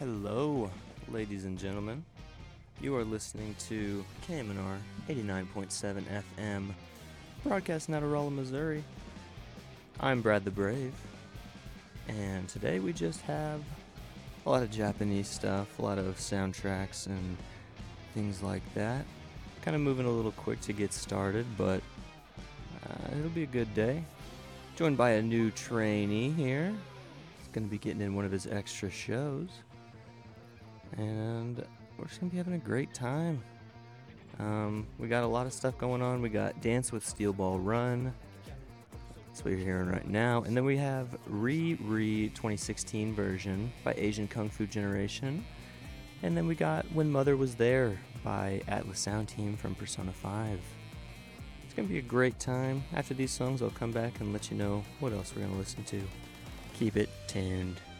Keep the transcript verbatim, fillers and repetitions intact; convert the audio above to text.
Hello, ladies and gentlemen. You are listening to K M N R eighty-nine point seven F M, broadcasting out of Rolla, Missouri. I'm Brad the Brave, and today we just have a lot of Japanese stuff, a lot of soundtracks and things like that. Kind of moving a little quick to get started, but uh, it'll be a good day. Joined by a new trainee here. He's going to be getting in one of his extra shows. And we're just going to be having a great time. Um, we got a lot of stuff going on. We got Dance with Steel Ball Run. That's what you're hearing right now. And then we have Re Re twenty sixteen version by Asian Kung Fu Generation. And then we got When Mother Was There by Atlas Sound Team from Persona five. It's going to be a great time. After these songs, I'll come back and let you know what else we're going to listen to. Keep it tuned.